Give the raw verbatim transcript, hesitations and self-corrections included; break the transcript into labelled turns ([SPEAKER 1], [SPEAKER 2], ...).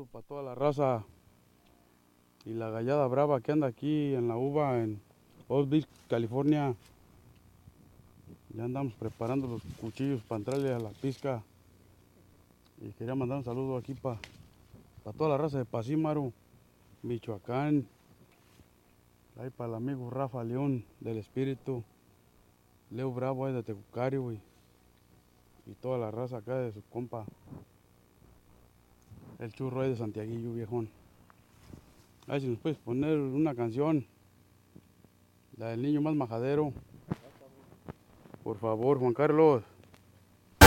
[SPEAKER 1] para toda la raza y la gallada brava que anda aquí en la uva en Old Beach, California. Ya andamos preparando los cuchillos para entrarle a la pizca. Y quería mandar un saludo aquí para pa toda la raza de Pacímaro, Michoacán. Ahí para el amigo Rafa León del Espíritu, Leo Bravo ahí de Tecucario, güey. Y toda la raza acá de su compa, el churro ahí de Santiaguillo, viejón. Ahí si nos puedes poner una canción, la del niño más majadero. Por favor, Juan Carlos.